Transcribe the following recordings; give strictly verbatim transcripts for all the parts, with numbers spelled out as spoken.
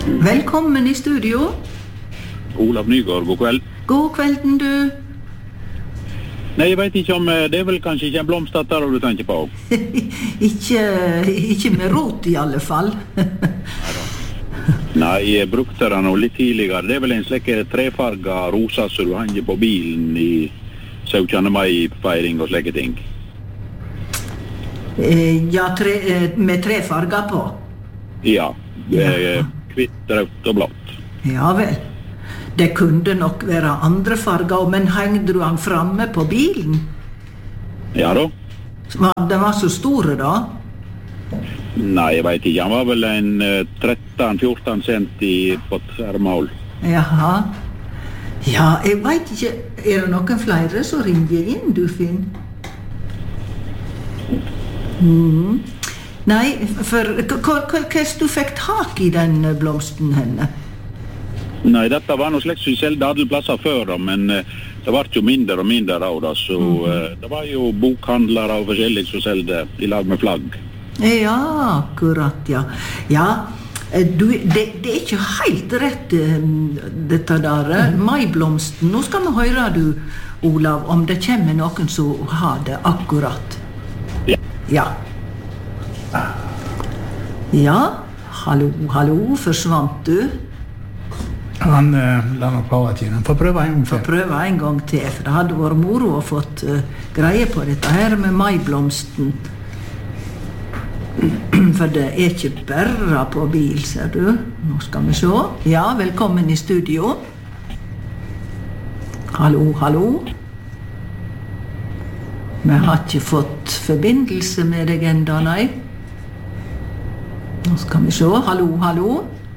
Velkommen i studio. Olav Nygaard, god kveld. God kvelden, du. Nei, jeg vet ikke om, det er vel kanskje ikke en blomstatter du tenker på? ikke, ikke med rot i alle fall. Nei, jeg brukte den litt tidligere. Det er vel en slik trefarga rosa som du henger på bilen i syttende mai-feiring og slike ting. Ja, tre, med tre farger på? Ja, det er kvitt, rødt og blått. Ja vel. Det kunne nok være andre farger, men hengde du han framme på bilen? Ja da. Den var så store da? Nei, jeg vet ikke. Han var vel en tretten fjorten centi på tverrmål. Jaha. Ja, jeg vet ikke. Er det noen flere som ringer inn, du Finn? Mm. Nei, for hva du fikk tak i den blomsten henne? Nei, dette var noe slik som vi seldte alle plasser før, men det var jo mindre og mindre av det, så mm. det var jo bokhandlere og forskjellig som seldte i lag med flagg. Ja, akkurat, ja. Ja, du, det, det er ikke helt rett, dette der. Mm. Maiblomsten, nå skal vi høre du, Olav, om det kommer noen som har det akkurat. Ja. Ja. Ja, hallo, hallo, forsvant du? Han uh, la meg prøve til. Han får prøve en gang til. Får prøve en gang til, for det hadde vært moro å fått uh, greie på dette her med maiblomsten. For det er ikke bare på bil, ser du. Nå skal vi se. Ja, velkommen i studio. Hallo, hallo. Vi har ikke fått forbindelse med deg enda, nei. Nå skal vi se. Hallo, hallo.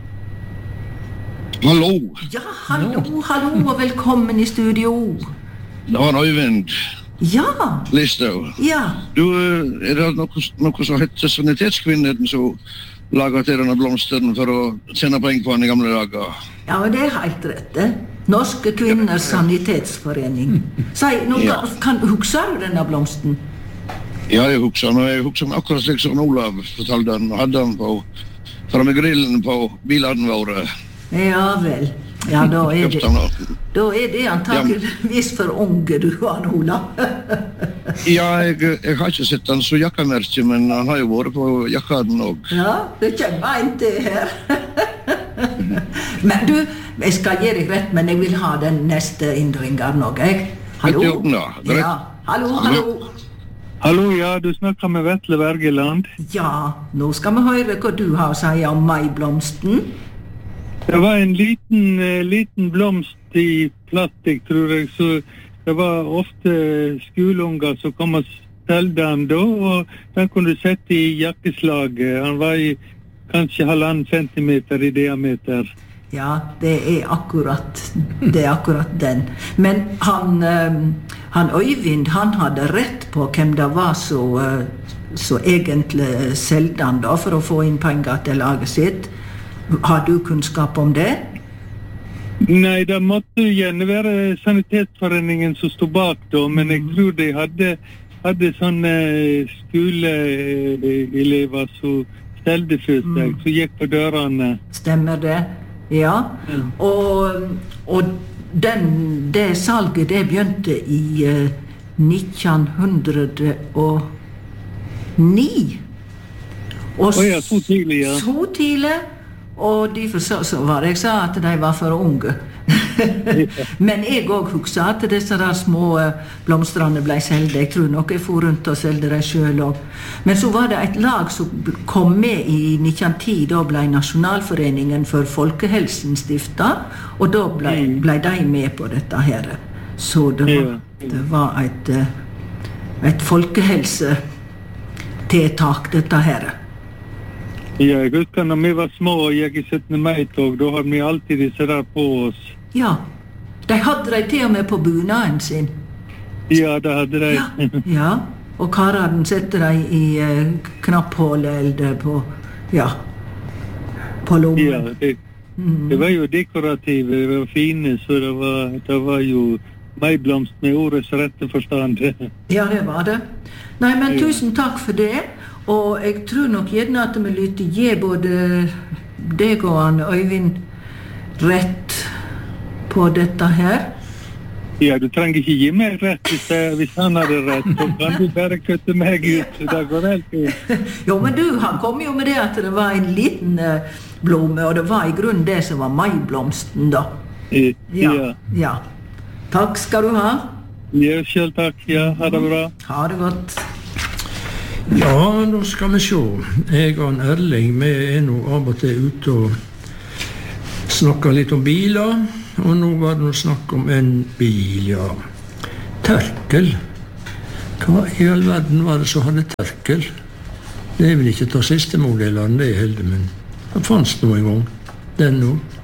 Hallo. Ja, hallo, hallo, og velkommen i studio. Det var Øyvind. Ja. Listau. Ja. Du, er det noe, noe som heter Sanitetskvinnen som lager til denne blomsten for å tjene penger på den i gamle dager? Ja, det er helt rett, det. Norske Kvinners Sanitetsforening. Si, nå ja. Kan du huske denne blomsten? Ja, jeg husker den, og jeg husker den akkurat slik som Olav fortalte den, og hadde den på, framme grillen på bilene våre. Ja vel. Ja, da er det, da er det antakeligvis for unge du har, Olav. Ja, jeg, jeg har ikke sett den så jakkamerke, men han har jo vært på jakkaden også. Ja, det kommer en til her. Men du, jeg skal gi deg rett, men jeg vil ha den neste innringeren også, jeg. Hallo? Ja, hallo, hallo. Hallo, ja, du snakker med Vetle Wergeland. Ja, nå skal vi høre hva du har å si om maiblomsten. Det var en liten, uh, liten blomst i plastikk, tror jeg, så det var ofte skoleunger som kom og stelte den da, og den kunne du sette i jakkeslaget. Han var i kanskje halvannen centimeter i diameter. Ja, det er akkurat, det er akkurat den. Men han, uh, han Øyvind, han hadde rett på hvem det var som uh, så egentlig selte han da, for å få inn penger til laget sitt. Har du kunnskap om det? Nei, det måtte gjerne være Sanitetsforeningen som stod bak da, men jeg tror de hadde, hadde sånne skoleelever som stelte for seg, som gikk på dørene. Stemmer det? Ja. ja. Og, og den, det salget, det begynte i uh, nitten hundre og ni. Og oh ja, så tidlig, ja. Så tidlig. Og derfor så, så var det jeg sa at de var for unge. Men jeg også husker at disse der små blomstrene ble selgt. Jeg tror nok jeg for rundt og selgte dem selv også. Men så var det et lag som kom med i nitten ti. Da ble Nasjonalforeningen for Folkehelsen stiftet, og da ble, ble de med på dette her. Så det var, det var et, et folkehelsetiltak, dette her. Ja, jeg husker når vi var små og gikk i syttende mai-tog, da hadde vi alltid disse der på oss. Ja, de hadde de til og med på bunaden sin. Ja, det hadde de. Ja, ja. Og kararen setter de i uh, knapphålet eller på, ja, på lommen. Ja, det, mm. det var jo dekorative, det var fine, så det var, det var jo maiblomst med ordets rette forstand. Ja, det var det. Nei, men tusen takk for det. Og jeg tror nok gjerne at vi lytter gi både deg og han Øyvind rett på dette her? Ja, du trenger ikke gi meg rett hvis, jeg, hvis han hadde rett, så kan du bare kutte meg ut, det går helt fint. Jo, men du, han kom jo med det at det var en liten uh, blomme, og det var i grunnen det som var maiblomsten da. Ja. Ja, ja. Takk skal du ha. Ja, selv takk. Ja, ha det bra. Ha det godt. Ja, nå skal vi se. Jeg og en Erling, vi er nå av og til ute og snakker litt om biler, og nå var det noe snakk om en bil, ja. Terkel. Hva i all verden var det som hadde terkel? Det er vel ikke til siste modellene, det er heldig, men det fanns noe en gang. Den nå.